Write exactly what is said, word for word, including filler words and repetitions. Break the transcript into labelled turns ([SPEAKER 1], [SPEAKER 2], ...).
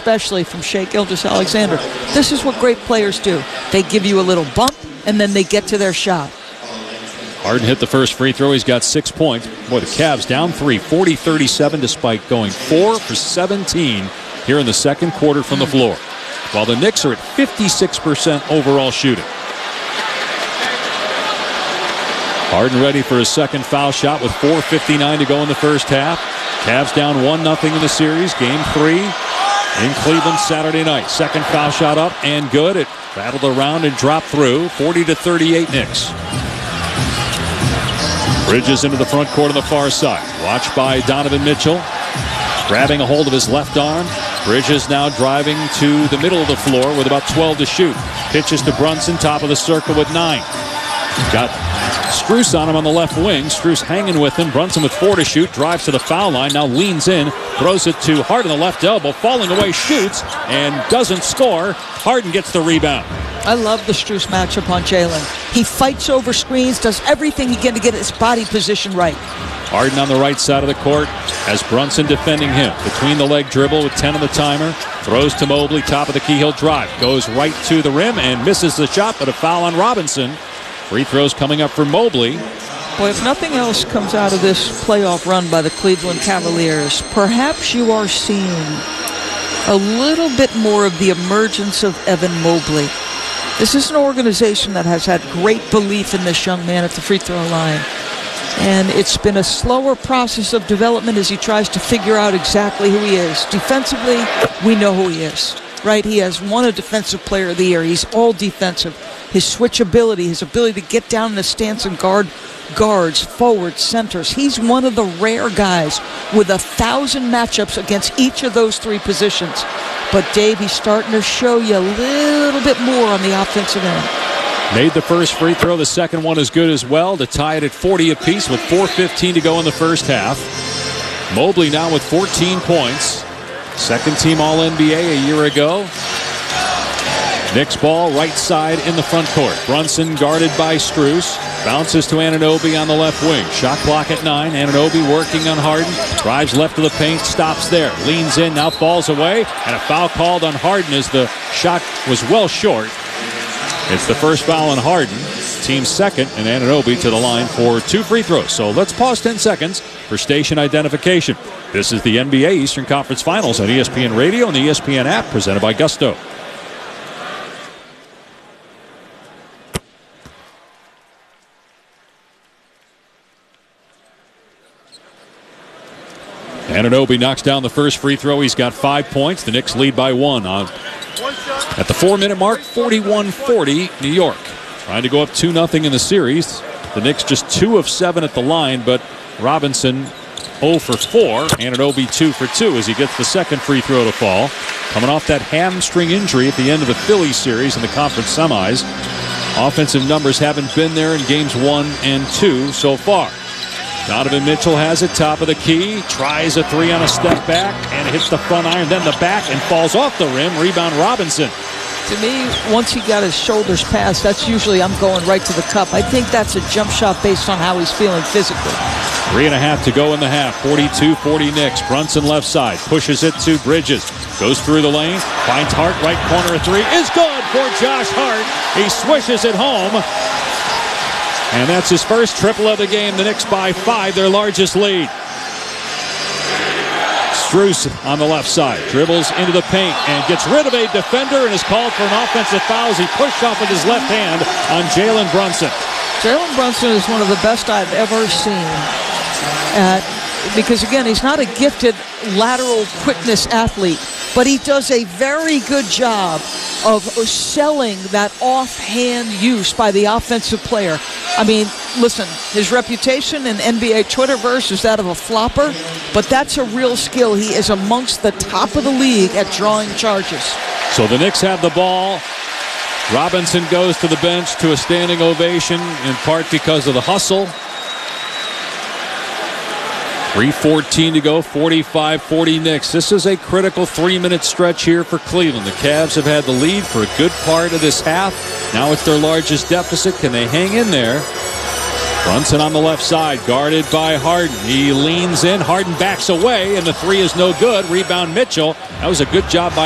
[SPEAKER 1] especially from Shai Gilgeous-Alexander. This is what great players do. They give you a little bump, and then they get to their shot.
[SPEAKER 2] Harden hit the first free throw. He's got six points. Boy, the Cavs down three, forty thirty-seven, despite going four for seventeen here in the second quarter from the floor. While the Knicks are at fifty-six percent overall shooting. Harden ready for his second foul shot with four fifty-nine to go in the first half. Cavs down one nothing in the series. Game three in Cleveland Saturday night. Second foul shot up and good. It battled around and dropped through. forty to thirty-eight Knicks. Bridges into the front court on the far side. Watched by Donovan Mitchell. Grabbing a hold of his left arm. Bridges now driving to the middle of the floor with about twelve to shoot. Pitches to Brunson, top of the circle with nine. Got Strus on him on the left wing. Strus hanging with him. Brunson with four to shoot. Drives to the foul line. Now leans in. Throws it to Harden, the left elbow. Falling away, shoots, and doesn't score. Harden gets the rebound.
[SPEAKER 1] I love the Strus matchup on Jalen. He fights over screens, does everything he can to get his body position right.
[SPEAKER 2] Harden on the right side of the court as Brunson defending him. Between the leg dribble with ten on the timer. Throws to Mobley, top of the key. He'll drive. Goes right to the rim and misses the shot, but a foul on Robinson. Free throws coming up for Mobley.
[SPEAKER 1] Boy, if nothing else comes out of this playoff run by the Cleveland Cavaliers, perhaps you are seeing a little bit more of the emergence of Evan Mobley. This is an organization that has had great belief in this young man at the free throw line. And it's been a slower process of development as he tries to figure out exactly who he is. Defensively, we know who he is, right? He has won a Defensive Player of the Year. He's all defensive. His switchability, his ability to get down in the stance and guard guards, forwards, centers. He's one of the rare guys with a thousand matchups against each of those three positions. But Dave, he's starting to show you a little bit more on the offensive end.
[SPEAKER 2] Made the first free throw. The second one is good as well to tie it at forty apiece with four fifteen to go in the first half. Mobley now with fourteen points. Second team All N B A a year ago. Knicks ball right side in the front court. Brunson guarded by Strus. Bounces to Anunoby on the left wing. Shot clock at nine. Anunoby working on Harden. Drives left of the paint. Stops there. Leans in. Now falls away. And a foul called on Harden as the shot was well short. It's the first foul on Harden. Team second. And Anunoby to the line for two free throws. So let's pause ten seconds for station identification. This is the N B A Eastern Conference Finals on E S P N Radio and the E S P N app presented by Gusto. Anunoby knocks down the first free throw. He's got five points. The Knicks lead by one on at the four-minute mark, forty-one forty, New York. Trying to go up two nothing in the series. The Knicks just two of seven at the line, but Robinson zero for four. Anunoby two for two as he gets the second free throw to fall. Coming off that hamstring injury at the end of the Phillies series in the conference semis. Offensive numbers haven't been there in games one and two so far. Donovan Mitchell has it, top of the key, tries a three on a step back and hits the front iron, then the back and falls off the rim. Rebound Robinson.
[SPEAKER 1] To me, once he got his shoulders past, that's usually I'm going right to the cup. I think that's a jump shot based on how he's feeling physically.
[SPEAKER 2] Three and a half to go in the half. forty-two forty Knicks. Brunson left side, pushes it to Bridges. Goes through the lane, finds Hart, right corner, a three is good for Josh Hart. He swishes it home. And that's his first triple of the game. The Knicks by five, their largest lead. Strus on the left side. Dribbles into the paint and gets rid of a defender and is called for an offensive foul as he pushed off with his left hand on Jalen Brunson.
[SPEAKER 1] Jalen Brunson is one of the best I've ever seen. At, because, again, he's not a gifted lateral quickness athlete, but he does a very good job of selling that offhand use by the offensive player. I mean, listen, his reputation in N B A Twitterverse is that of a flopper, but that's a real skill. He is amongst the top of the league at drawing charges.
[SPEAKER 2] So the Knicks have the ball. Robinson goes to the bench to a standing ovation, in part because of the hustle. three fourteen to go, forty-five forty Knicks. This is a critical three-minute stretch here for Cleveland. The Cavs have had the lead for a good part of this half. Now it's their largest deficit. Can they hang in there? Brunson on the left side, guarded by Harden. He leans in. Harden backs away, and the three is no good. Rebound Mitchell. That was a good job by